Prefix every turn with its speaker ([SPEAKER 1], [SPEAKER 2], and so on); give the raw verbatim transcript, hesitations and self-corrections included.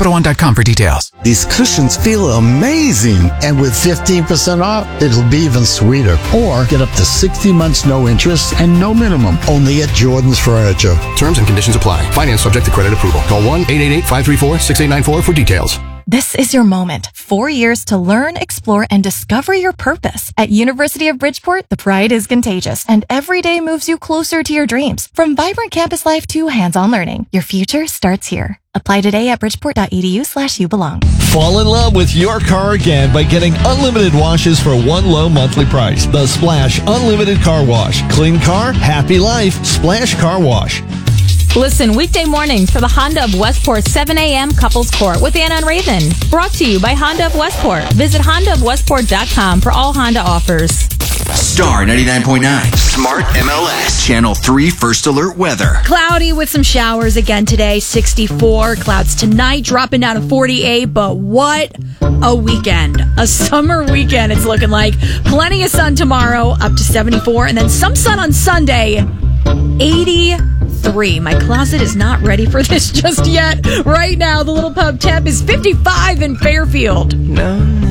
[SPEAKER 1] Capital One dot com for details.
[SPEAKER 2] These cushions feel amazing. And with fifteen percent off, it'll be even sweeter. Or get up to sixty months no interest and no minimum. Only at Jordan's Furniture.
[SPEAKER 3] Terms and conditions apply. Finance subject to credit approval. Call one eight eight eight, five three four, six eight nine four for details.
[SPEAKER 4] This is your moment. Four years to learn, explore, and discover your purpose. At University of Bridgeport, the pride is contagious, and every day moves you closer to your dreams. From vibrant campus life to hands-on learning, your future starts here. Apply today at bridgeport.edu slash you belong.
[SPEAKER 5] Fall in love with your car again by getting unlimited washes for one low monthly price. The Splash Unlimited Car Wash. Clean car, happy life. Splash Car Wash.
[SPEAKER 6] Listen weekday mornings for the Honda of Westport seven a.m. Couples Court with Anna and Raven. Brought to you by Honda of Westport. Visit honda of westport dot com for all Honda offers.
[SPEAKER 7] Star ninety-nine point nine. Smart M L S. Channel three First Alert Weather.
[SPEAKER 8] Cloudy with some showers again today, sixty-four. Clouds tonight, dropping down to forty-eight. But what a weekend. A summer weekend it's looking like. Plenty of sun tomorrow, up to seventy-four. And then some sun on Sunday, eighty-three. My closet is not ready for this just yet. Right now, the Little Pub temp is fifty-five in Fairfield.
[SPEAKER 9] No.